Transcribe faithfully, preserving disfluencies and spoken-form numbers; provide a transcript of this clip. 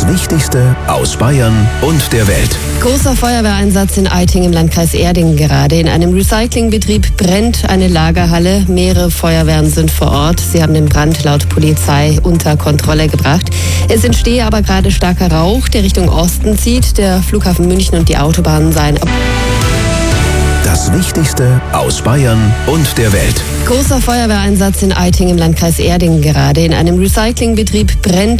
Wichtigste aus Bayern und der Welt. Großer Feuerwehreinsatz in Eiting im Landkreis Erding gerade. In einem Recyclingbetrieb brennt eine Lagerhalle. Mehrere Feuerwehren sind vor Ort. Sie haben den Brand laut Polizei unter Kontrolle gebracht. Es entstehe aber gerade starker Rauch, der Richtung Osten zieht. Der Flughafen München und die Autobahnen seien ab. Das Wichtigste aus Bayern und der Welt. Großer Feuerwehreinsatz in Eiting im Landkreis Erding gerade. In einem Recyclingbetrieb brennt